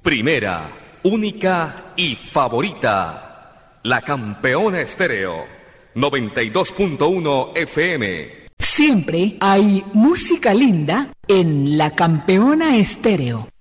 Primera, única y favorita. La Campeona Estéreo. 92.1 FM. Siempre hay música linda en La Campeona Estéreo.